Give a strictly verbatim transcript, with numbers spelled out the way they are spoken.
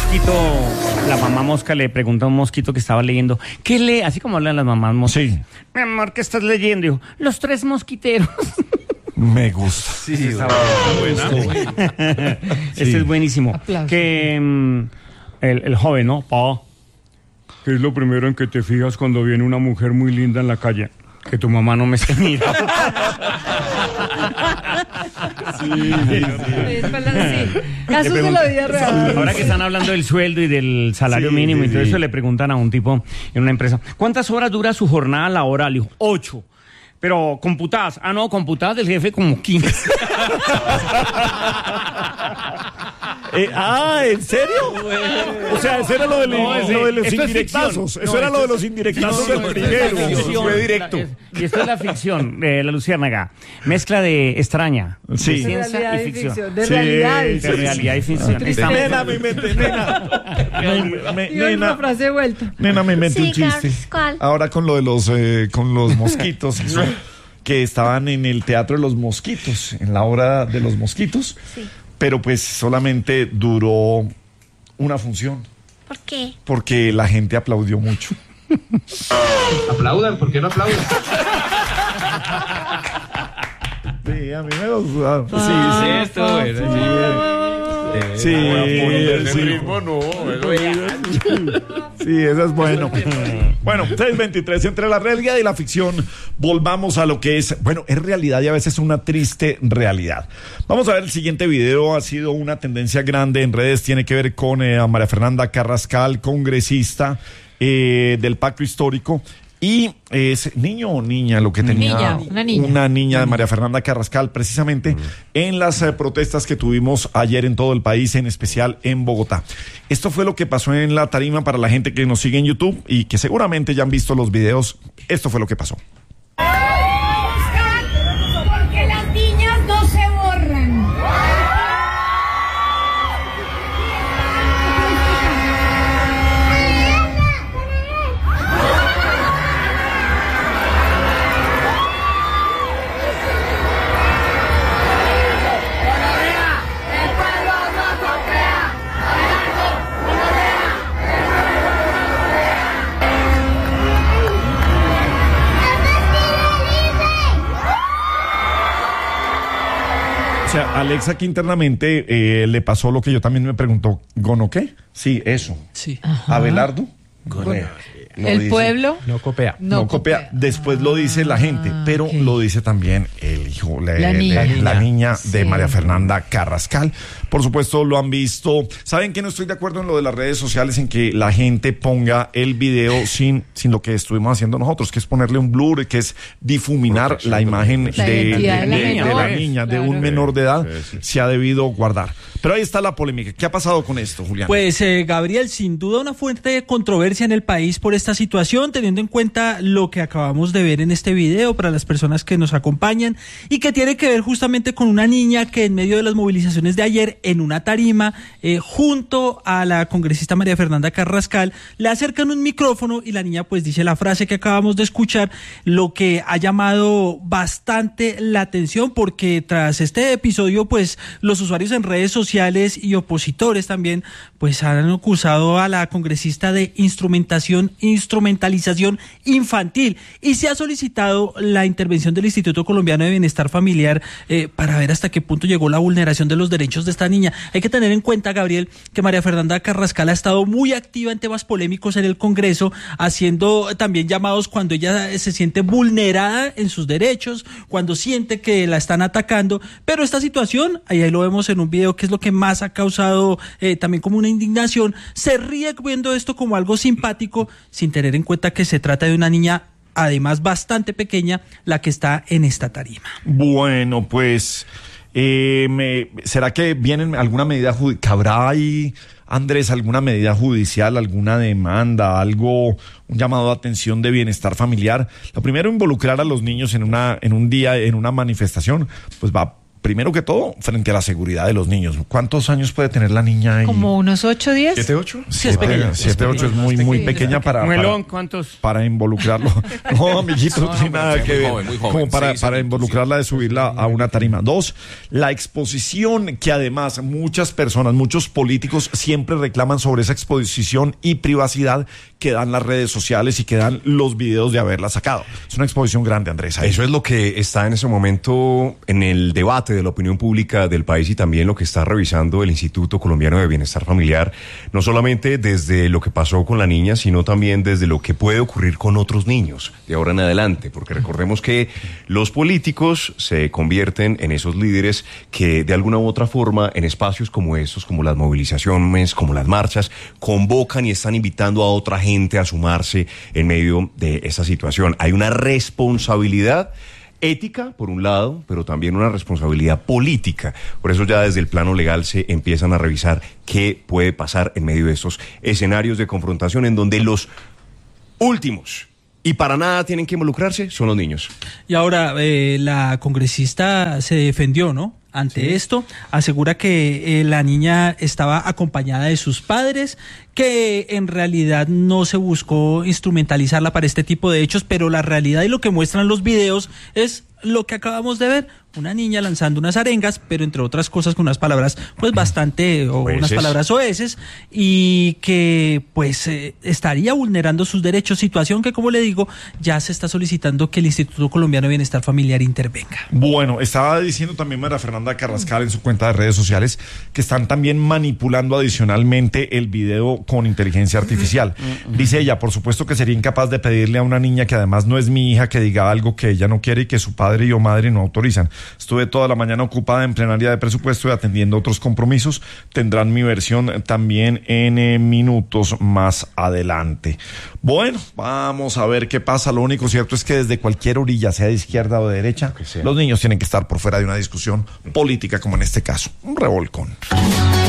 mosquito, la mamá mosca le pregunta a un mosquito que estaba leyendo, ¿qué lee? Así como hablan las mamás moscas. Sí. Mi amor, ¿qué estás leyendo? Dijo, Los Tres Mosquiteros. Me gusta. Sí, sí, está buena. Este sí. Es buenísimo. Aplausos. Que um, el, el joven, ¿no? Pa, ¿qué es lo primero en que te fijas cuando viene una mujer muy linda en la calle? Que tu mamá no me esté mirando. Sí, sí, sí. Es para- sí. Casos de la vida real. Ahora que están hablando del sueldo y del salario Sí, mínimo sí, y todo sí. eso, le preguntan a un tipo en una empresa, ¿cuántas horas dura su jornada laboral? Dijo, ocho. Pero computadas. Ah, no, computadas del jefe como quince. Eh, ah, ¿en serio? O sea, eso era lo de, No, ese- lo de los esto es indirectazos. ficción. Eso No, era esto lo de es- los indirectazos del No, primero. esto es la ficción. Fue directo. La- es- y esto es la ficción de la Luciérnaga. Mezcla de extraña, Sí. de De ciencia realidad y y ficción. ficción. De Sí, realidad y De ficción. realidad y ficción. Triste. Estamos- Nena, me invente, nena. Me- me- Y una nena, frase de vuelta. nena, me invente Sí, un chiste. Carlos, ¿cuál? Ahora con lo de los, eh, con los mosquitos, eso, que estaban en el Teatro de los Mosquitos, en la obra de los mosquitos, Sí. pero pues solamente duró una función, ¿Por qué? porque la gente aplaudió mucho. Aplaudan, ¿por qué no aplaudan? Sí, a mí me gusta. Sí, sí, esto, bueno, Sí, sí. no. Sí, eso es bueno. Bueno, seis veintitrés, entre la realidad y la ficción, volvamos a lo que es, bueno, es realidad y a veces una triste realidad. Vamos a ver el siguiente video, ha sido una tendencia grande en redes, tiene que ver con eh, a María Fernanda Carrascal, congresista eh, del Pacto Histórico. Y es niño o niña lo que tenía Niña, una niña. una niña de María Fernanda Carrascal, precisamente en las eh, protestas que tuvimos ayer en todo el país, en especial en Bogotá. Esto fue lo que pasó en la tarima para la gente que nos sigue en YouTube y que seguramente ya han visto los videos. Esto fue lo que pasó. Porque las niñas no se borran. O sea, Alexa que internamente eh, le pasó lo que yo también me preguntó, ¿gono qué? Sí, eso. Sí. Abelardo. Gonorrea. Lo El dice. pueblo No copia. No, copia. Después lo dice la gente, pero ok. lo dice también el hijo, la, La niña. la- la niña de Sí. María Fernanda Carrascal. Por supuesto, lo han visto. ¿Saben que no estoy de acuerdo en lo de las redes sociales, en que la gente ponga el video sin, sin lo que estuvimos haciendo nosotros, que es ponerle un blur, que es difuminar la imagen La de, identidad de- de la de- de la menor. niña, de Claro. un menor de edad? Se ha debido guardar. Pero ahí está la polémica. ¿Qué ha pasado con esto, Julián? Pues eh, Gabriel, sin duda una fuente de controversia en el país por esta situación, teniendo en cuenta lo que acabamos de ver en este video para las personas que nos acompañan y que tiene que ver justamente con una niña que en medio de las movilizaciones de ayer en una tarima eh, junto a la congresista María Fernanda Carrascal le acercan un micrófono y la niña pues dice la frase que acabamos de escuchar, lo que ha llamado bastante la atención porque tras este episodio pues los usuarios en redes sociales y opositores también pues han acusado a la congresista de instrumentación, instrumentalización infantil y se ha solicitado la intervención del Instituto Colombiano de Bienestar Familiar eh, para ver hasta qué punto llegó la vulneración de los derechos de esta niña. Hay que tener en cuenta, Gabriel, que María Fernanda Carrascal ha estado muy activa en temas polémicos en el Congreso, haciendo también llamados cuando ella se siente vulnerada en sus derechos, cuando siente que la están atacando, pero esta situación, ahí, ahí lo vemos en un video, que es lo que más ha causado eh, también como una indignación, se ríe viendo esto como algo simpático, sin tener en cuenta que se trata de una niña además bastante pequeña, la que está en esta tarima. Bueno, pues, eh, me, ¿será que viene alguna medida judicial? ¿Habrá ahí, Andrés, alguna medida judicial, alguna demanda, algo, un llamado de atención de bienestar familiar? Lo primero, involucrar a los niños en una, en un día, en una manifestación, pues va primero que todo, frente a la seguridad de los niños. ¿Cuántos años puede tener la niña ahí? Como unos ocho, diez. ¿Siete, ocho? Sí, es pequeña. Siete, ocho es muy, muy pequeña para, Melón, para, ¿cuántos? para involucrarlo. No, amiguito, no, tiene nada muy que ver. joven, muy joven. Como para, Sí, para sí, involucrarla de subirla a una tarima. Dos, la exposición que además muchas personas, muchos políticos siempre reclaman sobre esa exposición y privacidad que dan las redes sociales y que dan los videos de haberla sacado. Es una exposición grande, Andrés. Ahí. Eso es lo que está en ese momento en el debate de la opinión pública del país y también lo que está revisando el Instituto Colombiano de Bienestar Familiar, no solamente desde lo que pasó con la niña, sino también desde lo que puede ocurrir con otros niños de ahora en adelante, porque recordemos que los políticos se convierten en esos líderes que de alguna u otra forma en espacios como estos, como las movilizaciones, como las marchas, convocan y están invitando a otra gente a sumarse en medio de esta situación. Hay una responsabilidad ética, por un lado, pero también una responsabilidad política. Por eso ya desde el plano legal se empiezan a revisar qué puede pasar en medio de estos escenarios de confrontación en donde los últimos y para nada tienen que involucrarse son los niños. Y ahora eh, la congresista se defendió, ¿no? Ante sí. esto, asegura que eh, la niña estaba acompañada de sus padres, que en realidad no se buscó instrumentalizarla para este tipo de hechos, pero la realidad y lo que muestran los videos es lo que acabamos de ver, una niña lanzando unas arengas, pero entre otras cosas con unas palabras pues bastante, o oeces. unas palabras oeces, y que pues eh, estaría vulnerando sus derechos, situación que, como le digo, ya se está solicitando que el Instituto Colombiano de Bienestar Familiar intervenga. Bueno, estaba diciendo también María Fernanda Carrascal en su cuenta de redes sociales que están también manipulando adicionalmente el video con inteligencia artificial. Dice ella, por supuesto que sería incapaz de pedirle a una niña que además no es mi hija que diga algo que ella no quiere y que su padre y o madre no autorizan. Estuve toda la mañana ocupada en plenaria de presupuesto y atendiendo otros compromisos. Tendrán mi versión también en eh, minutos más adelante. Bueno, vamos a ver qué pasa. Lo único cierto es que desde cualquier orilla, sea de izquierda o de derecha, los niños tienen que estar por fuera de una discusión política como en este caso. Un revolcón.